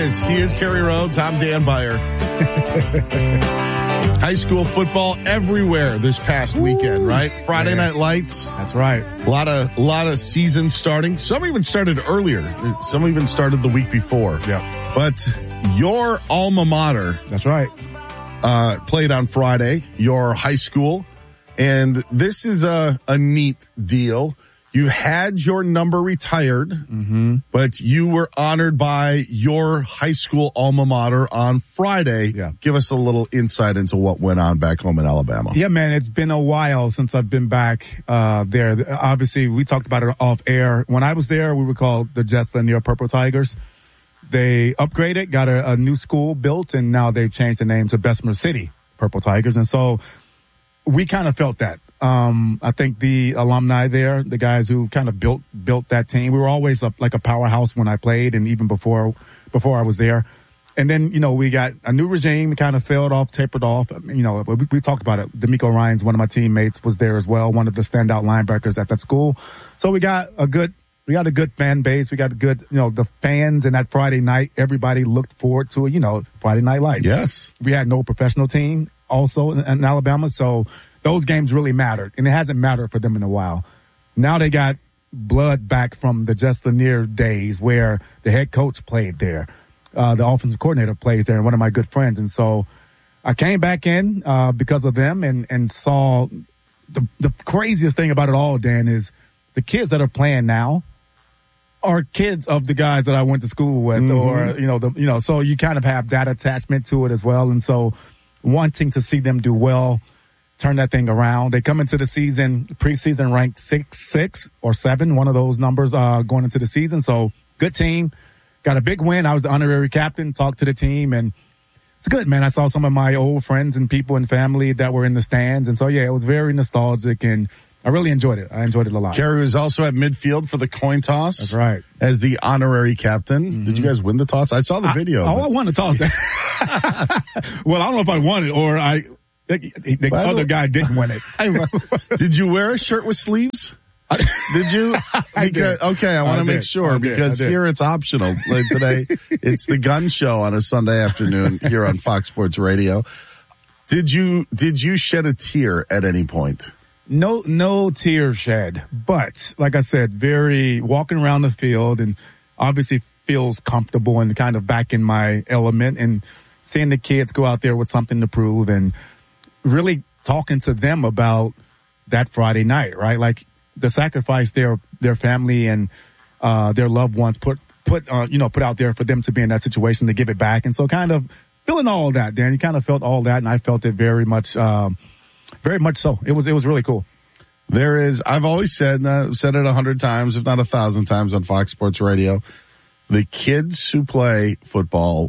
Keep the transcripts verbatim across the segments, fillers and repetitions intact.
is. He is Kerry Rhodes. I'm Dan Beyer. High school football everywhere this past Ooh, weekend, right? Friday yeah. Night Lights. That's right. A lot of, a lot of seasons starting. Some even started earlier. Some even started the week before. Yeah. But your alma mater. That's right. Uh, played on Friday, your high school. And this is a, a neat deal. You had your number retired, mm-hmm. but you were honored by your high school alma mater on Friday. Yeah. Give us a little insight into what went on back home in Alabama. Yeah, man, it's been a while since I've been back uh there. Obviously, we talked about it off air. When I was there, we were called the Jess Lanier Purple Tigers. They upgraded, got a, a new school built, and now they've changed the name to Bessemer City Purple Tigers. And so we kind of felt that. Um, I think the alumni there, the guys who kind of built, built that team, we were always a, like a powerhouse when I played and even before, before I was there. And then, you know, we got a new regime. We kind of failed off, tapered off. You know, we, we talked about it. D'Amico Ryans, one of my teammates, was there as well, one of the standout linebackers at that school. So we got a good, we got a good fan base. We got a good, you know, the fans, and that Friday night, everybody looked forward to it, you know, Friday Night Lights. Yes. We had no professional team also in, in Alabama. So those games really mattered, and it hasn't mattered for them in a while. Now they got blood back from the Jess Lanier days where the head coach played there. Uh, the offensive coordinator plays there, and one of my good friends. And so I came back in, uh, because of them and, and saw the, the craziest thing about it all, Dan, is the kids that are playing now are kids of the guys that I went to school with, mm-hmm. or, you know, the, you know, so you kind of have that attachment to it as well. And so wanting to see them do well, turn that thing around. They come into the season, preseason ranked six, six or seven, one of those numbers, uh, going into the season. So good team, got a big win. I was the honorary captain, talked to the team, and it's good, man. I saw some of my old friends and people and family that were in the stands. And so, yeah, it was very nostalgic, and I really enjoyed it. I enjoyed it a lot. Kerry was also at midfield for the coin toss. That's right. As the honorary captain. Mm-hmm. Did you guys win the toss? I saw the I, video. Oh, I won the toss. Well, I don't know if I won it or I, the, the other guy didn't win it. Did you wear a shirt with sleeves? Did you? I because, did. Okay, I want to make did. sure because here it's optional. Like today, it's the gun show on a Sunday afternoon here on Fox Sports Radio. Did you, did you shed a tear at any point? No, no tear shed, but like I said, very walking around the field and obviously feels comfortable and kind of back in my element, and seeing the kids go out there with something to prove and really talking to them about that Friday night, right? Like the sacrifice their, their family and, uh, their loved ones put, put, uh, you know, put out there for them to be in that situation to give it back. And so kind of feeling all of that, Dan, you kind of felt all that, and I felt it very much, um, Very much so. It was, it was really cool. There is, I've always said, uh, said it a hundred times, if not a thousand times on Fox Sports Radio. The kids who play football,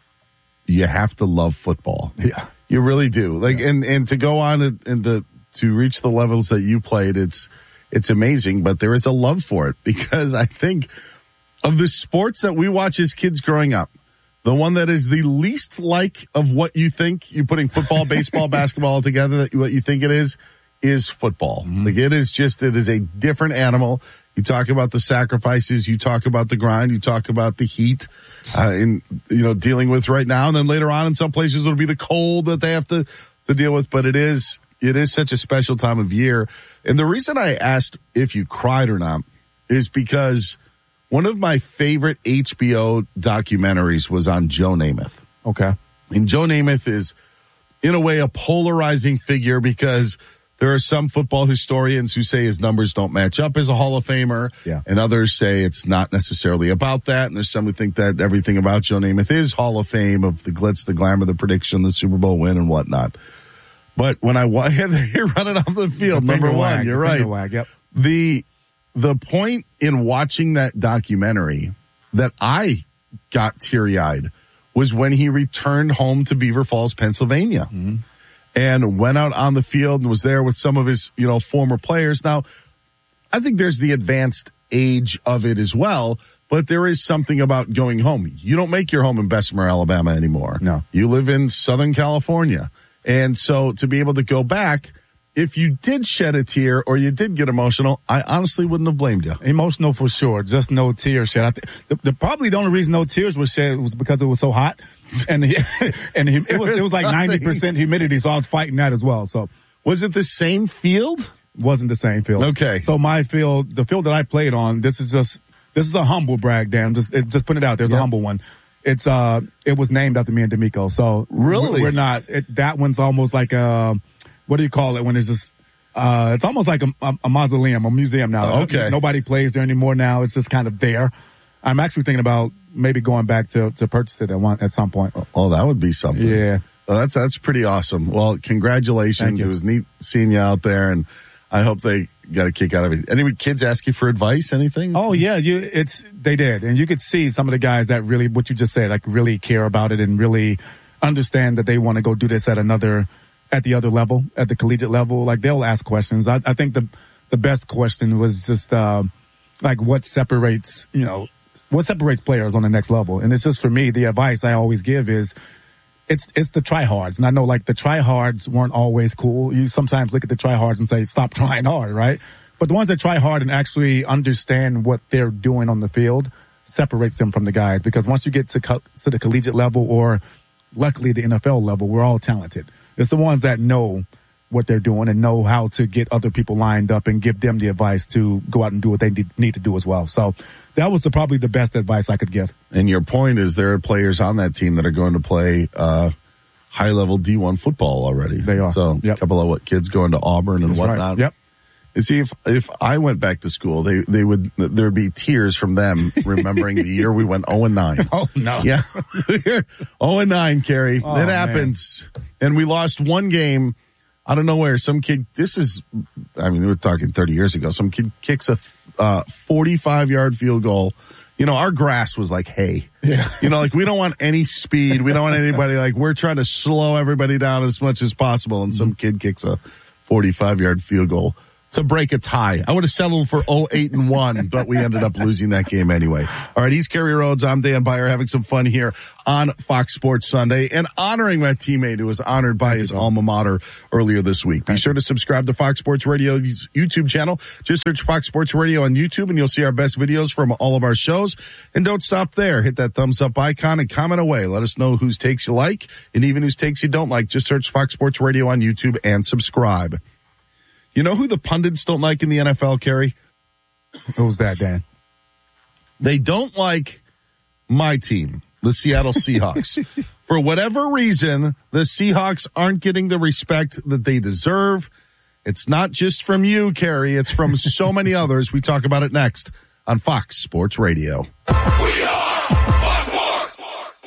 you have to love football. Yeah. You really do. Like, yeah. and, and to go on and, and to, to reach the levels that you played, it's, it's amazing, but there is a love for it because I think of the sports that we watch as kids growing up, the one that is the least like of what you think you're putting football, baseball, basketball together, that what you think it is, is football. Mm-hmm. Like it is just, it is a different animal. You talk about the sacrifices, you talk about the grind, you talk about the heat, uh, in, you know, dealing with right now. And then later on in some places it'll be the cold that they have to, to deal with. But it is, it is such a special time of year. And the reason I asked if you cried or not is because one of my favorite H B O documentaries was on Joe Namath. Okay. And Joe Namath is, in a way, a polarizing figure because there are some football historians who say his numbers don't match up as a Hall of Famer. Yeah. And others say it's not necessarily about that. And there's some who think that everything about Joe Namath is Hall of Fame of the glitz, the glamour, the prediction, the Super Bowl win and whatnot. But when I had here running off the field, the number one, wag, you're right. Wag, yep. The, The point in watching that documentary that I got teary-eyed was when he returned home to Beaver Falls, Pennsylvania, mm-hmm. and went out on the field and was there with some of his, you know, former players. Now, I think there's the advanced age of it as well, but there is something about going home. You don't make your home in Bessemer, Alabama anymore. No. You live in Southern California. And so to be able to go back if you did shed a tear or you did get emotional, I honestly wouldn't have blamed you. Emotional for sure. Just no tears shed. I th- the, the, probably the only reason no tears were shed was because it was so hot. And the, and the, it was it was like ninety percent humidity, so I was fighting that as well. So was it the same field? Wasn't the same field. Okay. So my field, the field that I played on, this is just this is a humble brag, Dan. Just it, just put it out. There's yep. a humble one. It's uh it was named after me and D'Amico. So really, we're, we're not. It, that one's almost like a what do you call it when it's just uh it's almost like a, a, a mausoleum, a museum now. Okay. Nobody plays there anymore now. It's just kind of there. I'm actually thinking about maybe going back to, to purchase it at one, at some point. Oh, that would be something. Yeah. Well, that's, that's pretty awesome. Well, congratulations. It was neat seeing you out there, and I hope they got a kick out of it. Any kids ask you for advice, anything? Oh yeah, you, it's, they did. And you could see some of the guys that really, what you just said, like really care about it and really understand that they want to go do this at another, at the other level, at the collegiate level. Like they'll ask questions. I, I think the, the best question was just, uh, like what separates, you know, what separates players on the next level. And it's just for me, the advice I always give is it's, it's the tryhards. And I know like the tryhards weren't always cool. You sometimes look at the tryhards and say, stop trying hard, right? But the ones that try hard and actually understand what they're doing on the field separates them from the guys. Because once you get to, co- to the collegiate level or luckily the N F L level, we're all talented. It's the ones that know what they're doing and know how to get other people lined up and give them the advice to go out and do what they need to do as well. So that was the, probably the best advice I could give. And your point is there are players on that team that are going to play uh high level D one football already. They are. So yep. a couple of what kids going to Auburn and That's whatnot. Right. Yep. You see, if if I went back to school, they they would there would be tears from them remembering the year we went oh and nine. Oh no. Yeah. oh and nine, Kerry. Oh, it happens. Man. And we lost one game out of nowhere. Some kid, this is, I mean, we were talking thirty years ago. Some kid kicks a uh, forty-five yard field goal. You know, our grass was like hay. Yeah. You know, like we don't want any speed. We don't want anybody, like we're trying to slow everybody down as much as possible. And some kid kicks a forty-five yard field goal to break a tie. I would have settled for oh eight and one, but we ended up losing that game anyway. All right, he's Kerry Rhodes. I'm Dan Beyer, having some fun here on Fox Sports Sunday and honoring my teammate who was honored by his alma mater earlier this week. Be sure to subscribe to Fox Sports Radio's YouTube channel. Just search Fox Sports Radio on YouTube and you'll see our best videos from all of our shows. And don't stop there. Hit that thumbs up icon and comment away. Let us know whose takes you like and even whose takes you don't like. Just search Fox Sports Radio on YouTube and subscribe. You know who the pundits don't like in the N F L, Kerry? Who's that, Dan? They don't like my team, the Seattle Seahawks. For whatever reason, the Seahawks aren't getting the respect that they deserve. It's not just from you, Kerry. It's from so many others. We talk about it next on Fox Sports Radio. We are Fox Sports.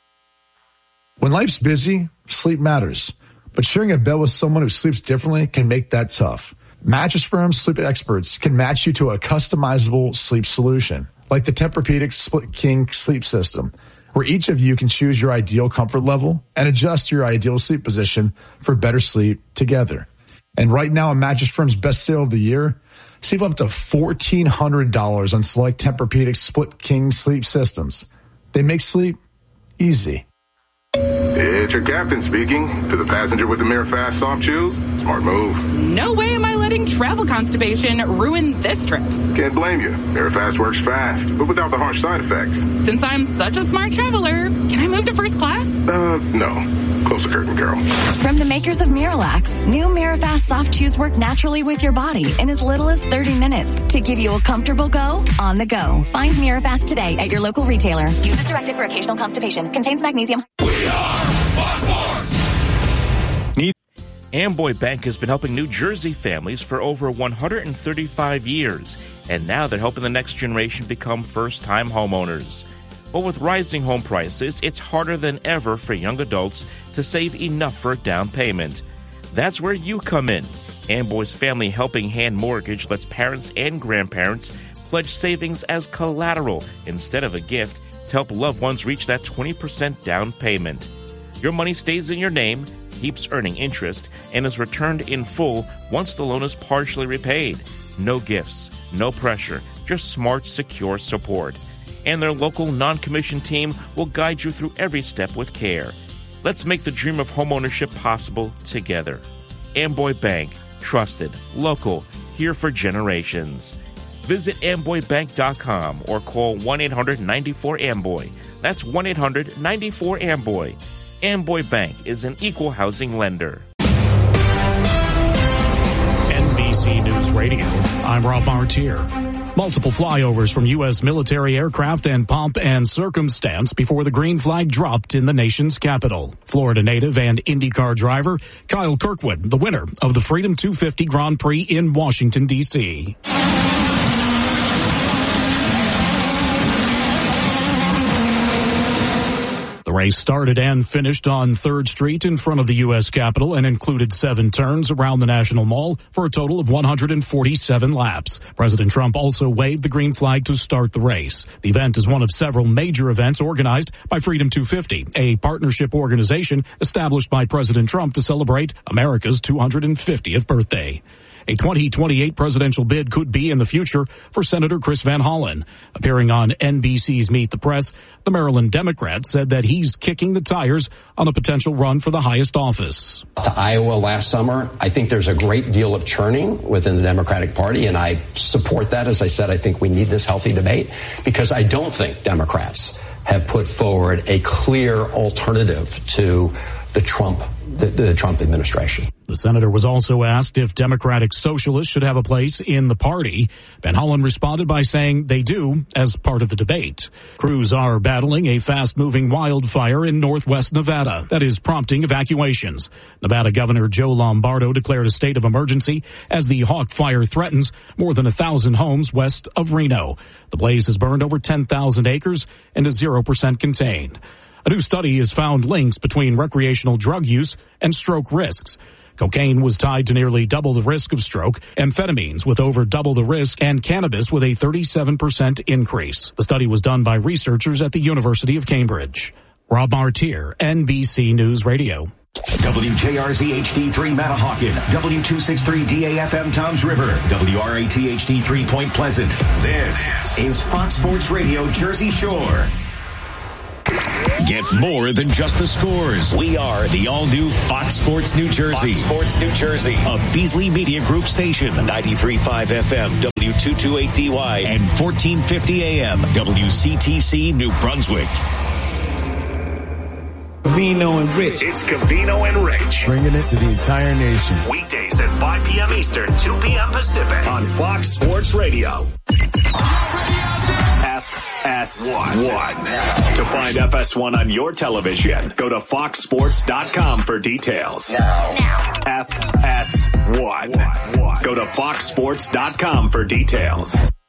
When life's busy, sleep matters. But sharing a bed with someone who sleeps differently can make that tough. Mattress Firm sleep experts can match you to a customizable sleep solution, like the Tempur-Pedic Split King sleep system, where each of you can choose your ideal comfort level and adjust your ideal sleep position for better sleep together. And right now, on Mattress Firm's best sale of the year, save up to fourteen hundred dollars on select Tempur-Pedic Split King sleep systems. They make sleep easy. It's your captain speaking. To the passenger with the Mirror Fast soft shoes, smart move. No way am I letting travel constipation ruin this trip. Can't blame you. Mirror Fast works fast, but without the harsh side effects. Since I'm such a smart traveler, can I move to first class? Uh, no. Close the curtain, girl. From the makers of Miralax, new Mirafast soft chews work naturally with your body in as little as thirty minutes to give you a comfortable go on the go. Find Mirafast today at your local retailer. Use as directed for occasional constipation. Contains magnesium. We are Fox Sports. Amboy Bank has been helping New Jersey families for over one hundred thirty-five years, and now they're helping the next generation become first-time homeowners. But with rising home prices, it's harder than ever for young adults to save enough for a down payment. That's where you come in. Amboy's Family Helping Hand Mortgage lets parents and grandparents pledge savings as collateral instead of a gift to help loved ones reach that twenty percent down payment. Your money stays in your name, keeps earning interest, and is returned in full once the loan is partially repaid. No gifts, no pressure, just smart, secure support. And their local non-commissioned team will guide you through every step with care. Let's make the dream of homeownership possible together. Amboy Bank, Trusted, local, here for generations. Visit amboy bank dot com or call one eight hundred nine four amboy. That's one eight hundred nine four amboy. Amboy Bank is an equal housing lender. N B C News Radio, I'm Rob Martier. Multiple flyovers from U S military aircraft and pomp and circumstance before the green flag dropped in the nation's capital. Florida native and IndyCar driver Kyle Kirkwood, the winner of the Freedom two fifty Grand Prix in Washington, D C The race started and finished on third Street in front of the U S Capitol and included seven turns around the National Mall for a total of one hundred forty-seven laps. President Trump also waved the green flag to start the race. The event is one of several major events organized by Freedom two fifty, a partnership organization established by President Trump to celebrate America's two hundred fiftieth birthday. A twenty twenty-eight presidential bid could be in the future for Senator Chris Van Hollen. Appearing on N B C's Meet the Press, the Maryland Democrat said that he's kicking the tires on a potential run for the highest office. To Iowa last summer, I think there's a great deal of churning within the Democratic Party, and I support that. As I said, I think we need this healthy debate because I don't think Democrats have put forward a clear alternative to the Trump The, the Trump administration. The senator was also asked if Democratic Socialists should have a place in the party. Van Hollen responded by saying they do as part of the debate. Crews are battling a fast-moving wildfire in northwest Nevada that is prompting evacuations. Nevada Governor Joe Lombardo declared a state of emergency as the Hawk Fire threatens more than a thousand homes west of Reno. The blaze has burned over ten thousand acres and is zero percent contained. A new study has found links between recreational drug use and stroke risks. Cocaine was tied to nearly double the risk of stroke, amphetamines with over double the risk, and cannabis with a thirty-seven percent increase. The study was done by researchers at the University of Cambridge. Rob Martier, N B C News Radio. W J R Z H D three Manahawkin, W two sixty-three D A F M Toms River, W R A T H D three Point Pleasant. This is Fox Sports Radio Jersey Shore. Get more than just the scores. We are the all-new Fox Sports New Jersey. Fox Sports New Jersey. A Beasley Media Group station. ninety-three point five F M, W two twenty-eight D Y, and fourteen fifty A M, W C T C New Brunswick. Covino and Rich. It's Covino and Rich. Bringing it to the entire nation. Weekdays at five p.m. Eastern, two p.m. Pacific. On Fox Sports Radio. F S one. To find F S one on your television, go to fox sports dot com for details. Now. Now. F S one. Go to fox sports dot com for details.